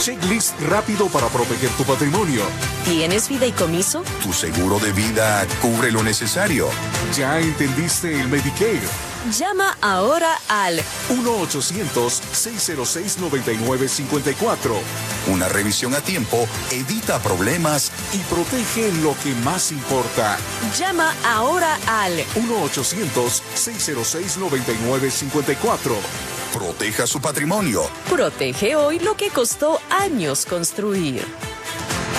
checklist rápido para proteger tu patrimonio. ¿Tienes fideicomiso? ¿Tu seguro de vida cubre lo necesario? ¿Ya entendiste el Medicare? Llama ahora al 1-800-606-9954 Una revisión a tiempo evita problemas y protege lo que más importa. Llama ahora al 1-800-606-9954. Proteja su patrimonio. Protege hoy lo que costó años construir.